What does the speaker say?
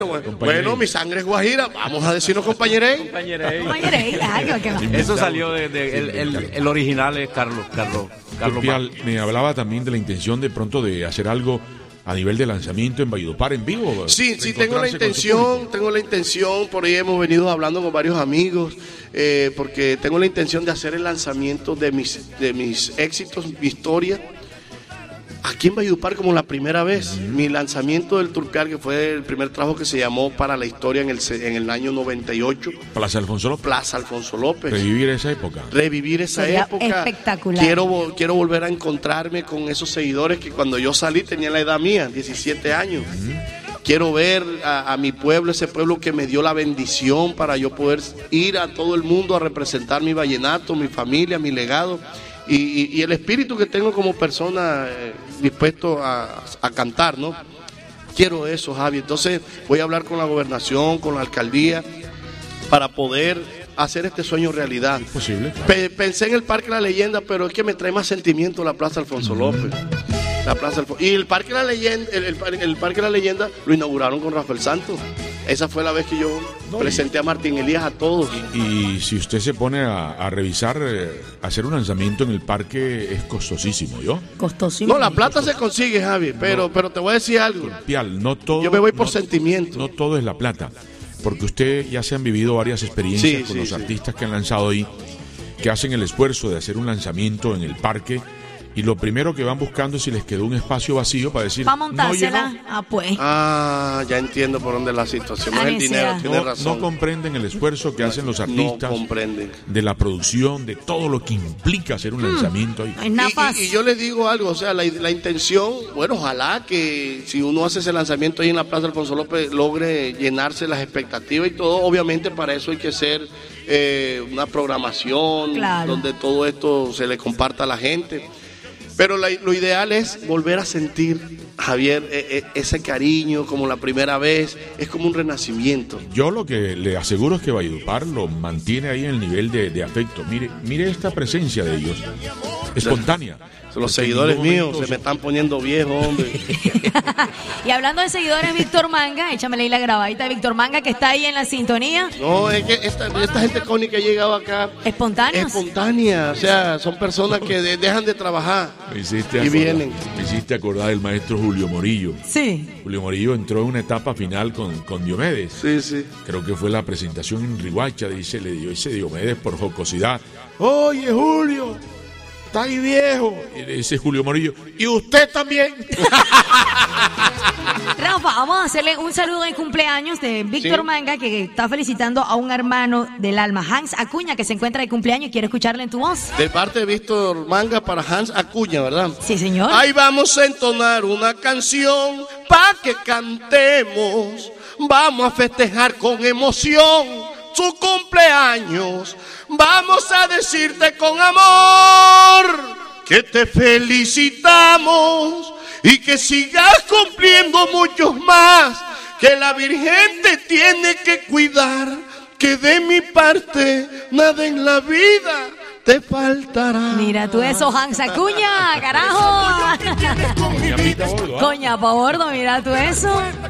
Bueno, mi sangre es guajira, vamos a decirnos compañerey. Eso salió el original es Carlos Pial me hablaba también de la intención de pronto de hacer algo a nivel de lanzamiento en Valledupar en vivo. Sí, tengo la intención, por ahí hemos venido hablando con varios amigos, porque tengo la intención de hacer el lanzamiento de mis éxitos, mi historia, aquí en Valledupar como la primera vez. Mi lanzamiento del Turpial, que fue el primer trabajo que se llamó Para la Historia en el año 98. Plaza Alfonso López. Revivir esa época. Sería espectacular. Quiero volver a encontrarme con esos seguidores que cuando yo salí tenían la edad mía, 17 años. Quiero ver a mi pueblo, ese pueblo que me dio la bendición para yo poder ir a todo el mundo a representar mi vallenato, mi familia, mi legado. Y el espíritu que tengo como persona dispuesto a cantar, ¿no? Quiero eso, Javi. Entonces voy a hablar con la gobernación, con la alcaldía, para poder hacer este sueño realidad. ¿Es posible? Pensé en el Parque La Leyenda, pero es que me trae más sentimiento la Plaza Alfonso López. Y el Parque La Leyenda, el Parque La Leyenda lo inauguraron con Rafael Santos. Esa fue la vez que yo presenté a Martín Elías a todos. Y si usted se pone a revisar, hacer un lanzamiento en el parque es costosísimo, ¿yo? Costosísimo. No, la plata se consigue, Javi, pero te voy a decir algo. Pial, no todo. Yo me voy por sentimiento. No todo es la plata, porque usted ya se han vivido varias experiencias con los artistas que han lanzado ahí, que hacen el esfuerzo de hacer un lanzamiento en el parque. Y lo primero que van buscando es si les quedó un espacio vacío para decir, para montársela. Ya entiendo por dónde la situación. No es el dinero, tiene razón. No comprenden el esfuerzo que hacen los artistas. No comprenden. De la producción, de todo lo que implica hacer un lanzamiento ahí. Y yo les digo algo, o sea, la intención, bueno, ojalá que si uno hace ese lanzamiento ahí en la Plaza Alfonso López logre llenarse las expectativas y todo. Obviamente para eso hay que hacer una programación, claro, donde todo esto se le comparta a la gente. Pero lo ideal es volver a sentir, Javier, ese cariño como la primera vez. Es como un renacimiento. Yo lo que le aseguro es que Valledupar lo mantiene ahí en el nivel de afecto. Mire esta presencia de ellos, espontánea. Los seguidores míos se me están poniendo viejo, hombre. Y hablando de seguidores, Víctor Manga, échamele ahí la grabadita de Víctor Manga que está ahí en la sintonía. No, es que esta gente Connie que ha llegado acá. Espontánea, o sea, son personas que dejan de trabajar vienen. Me hiciste acordar del maestro Julio Morillo. Sí. Julio Morillo entró en una etapa final con Diomedes. Sí. Creo que fue la presentación en Riguacha, le dio ese Diomedes por jocosidad. Oye, Julio, está ahí viejo. Y le dice Julio Morillo, y usted también. Rafa, vamos a hacerle un saludo de cumpleaños de Víctor Manga, que está felicitando a un hermano del alma, Hans Acuña, que se encuentra de cumpleaños y quiere escucharle en tu voz. De parte de Víctor Manga para Hans Acuña, ¿verdad? Sí, señor. Ahí vamos a entonar una canción pa' que cantemos. Vamos a festejar con emoción su cumpleaños. Vamos a decirte con amor que te felicitamos y que sigas cumpliendo muchos más, que la Virgen te tiene que cuidar, que de mi parte nada en la vida te faltará. Mira tú eso, Hans Acuña, carajo. Coña pa' bordo, mira tú eso.